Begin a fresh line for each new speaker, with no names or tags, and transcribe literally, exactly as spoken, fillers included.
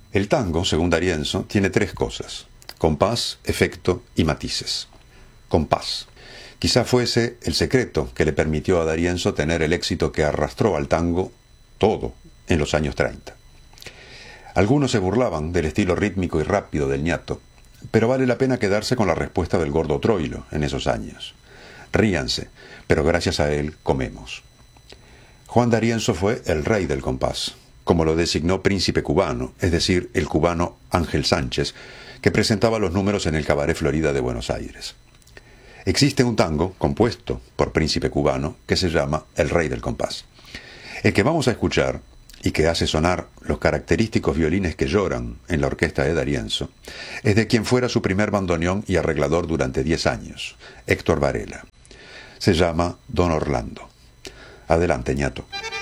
El tango, según D'Arienzo, tiene tres cosas: compás, efecto y matices. Compás. Quizá fuese el secreto que le permitió a D'Arienzo tener el éxito que arrastró al tango todo en los años treinta. Algunos se burlaban del estilo rítmico y rápido del ñato, pero vale la pena quedarse con la respuesta del gordo Troilo en esos años. Ríanse, pero gracias a él comemos. Juan D'Arienzo fue el rey del compás, como lo designó príncipe cubano, es decir, el cubano Ángel Sánchez, que presentaba los números en el Cabaret Florida de Buenos Aires. Existe un tango compuesto por príncipe cubano que se llama El Rey del Compás. El que vamos a escuchar, y que hace sonar los característicos violines que lloran en la orquesta de D'Arienzo, es de quien fuera su primer bandoneón y arreglador durante diez años, Héctor Varela. Se llama Don Orlando. Adelante, ñato.